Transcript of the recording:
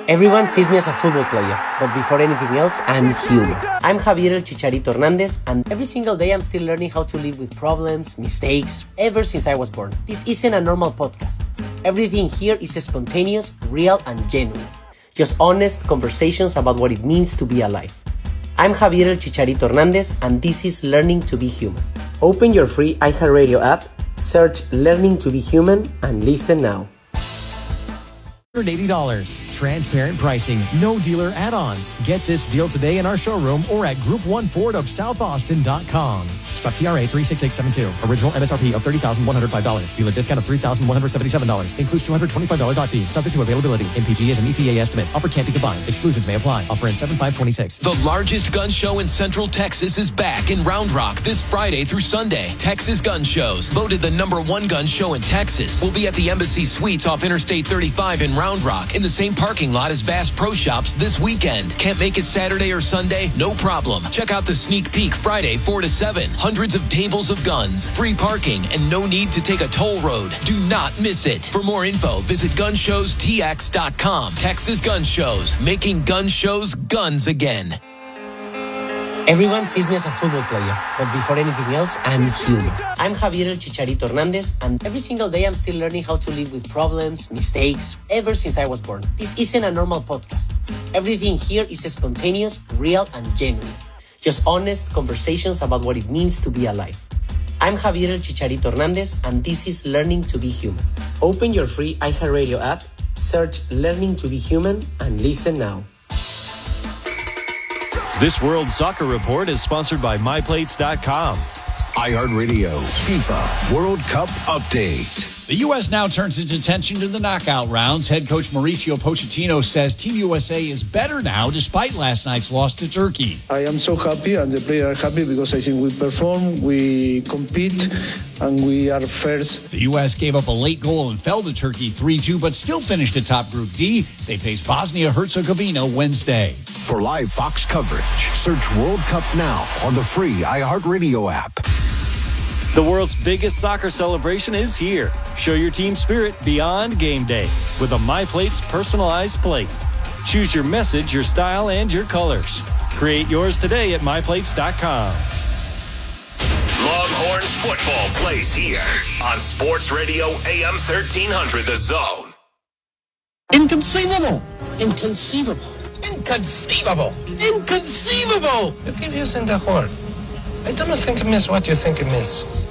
Everyone sees me as a football player, but before anything else, I'm human. I'm Javier El Chicharito Hernandez, and every single day I'm still learning how to live with problems, mistakes, ever since I was born. This isn't a normal podcast. Everything here is spontaneous, real, and genuine. Just honest conversations about what it means to be alive. I'm Javier El Chicharito Hernandez, and this is Learning to be Human. Open your free iHeartRadio app, search Learning to be Human, and listen now. $80. Transparent pricing. No dealer add-ons. Get this deal today in our showroom or at Group 1 Ford of SouthAustin.com. Stock TRA 36672. Original MSRP of $30,105. Dealer discount of $3,177. Includes $225 dock fee. Subject to availability. MPG is an EPA estimate. Offer can't be combined. Exclusions may apply. Offer in 7526. The largest gun show in Central Texas is back in Round Rock this Friday through Sunday. Texas Gun Shows, voted the #1 gun show in Texas, will be at the Embassy Suites off Interstate 35 in Round Rock in the same parking lot as Bass Pro Shops this weekend. Can't make it Saturday or Sunday? No problem. Check out the sneak peek Friday 4 to 7. Hundreds of tables of guns, free parking, and no need to take a toll road. Do not miss it. For more info, visit gunshowstx.com. Texas Gun Shows, making gun shows guns again. Everyone sees me as a football player, but before anything else, I'm human. I'm Javier El Chicharito Hernandez, and every single day I'm still learning how to live with problems, mistakes, ever since I was born. This isn't a normal podcast. Everything here is spontaneous, real, and genuine. Just honest conversations about what it means to be alive. I'm Javier El Chicharito Hernandez, and this is Learning to be Human. Open your free iHeartRadio app, search Learning to be Human, and listen now. This World Soccer Report is sponsored by MyPlates.com. iHeartRadio FIFA World Cup Update. The U.S. now turns its attention to the knockout rounds. Head coach Mauricio Pochettino says Team USA is better now despite last night's loss to Turkey. I am so happy and the players are happy because I think we perform, we compete, and we are first. The U.S. gave up a late goal and fell to Turkey 3-2, but still finished atop Group D. They face Bosnia-Herzegovina Wednesday. For live Fox coverage, search World Cup now on the free iHeartRadio app. The world's biggest soccer celebration is here. Show your team spirit beyond game day with a MyPlates personalized plate. Choose your message, your style, and your colors. Create yours today at MyPlates.com. Longhorns football plays here on Sports Radio AM 1300 The Zone. Inconceivable! Inconceivable! Inconceivable! Inconceivable! You keep using the word. I don't think it means what you think it means.